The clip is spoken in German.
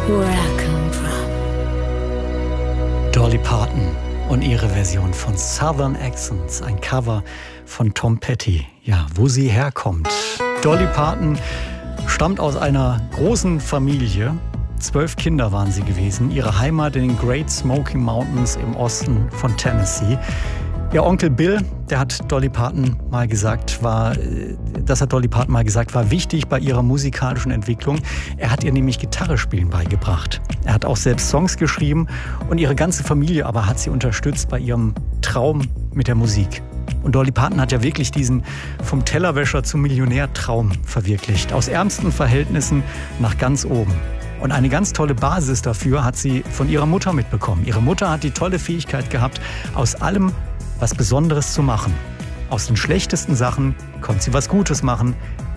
where I come from. Dolly Parton und ihre Version von Southern Accents, ein Cover von Tom Petty. Ja, wo sie herkommt. Dolly Parton stammt aus einer großen Familie. 12 Kinder waren sie gewesen. Ihre Heimat in den Great Smoky Mountains im Osten von Tennessee. Ihr Onkel Bill, der hat Dolly Parton mal gesagt, war wichtig bei ihrer musikalischen Entwicklung. Er hat ihr nämlich Gitarre spielen beigebracht. Er hat auch selbst Songs geschrieben und ihre ganze Familie aber hat sie unterstützt bei ihrem Traum mit der Musik. Und Dolly Parton hat ja wirklich diesen vom Tellerwäscher zum Millionär-Traum verwirklicht. Aus ärmsten Verhältnissen nach ganz oben. Und eine ganz tolle Basis dafür hat sie von ihrer Mutter mitbekommen. Ihre Mutter hat die tolle Fähigkeit gehabt, aus allem was Besonderes zu machen. Aus den schlechtesten Sachen konnte sie was Gutes machen.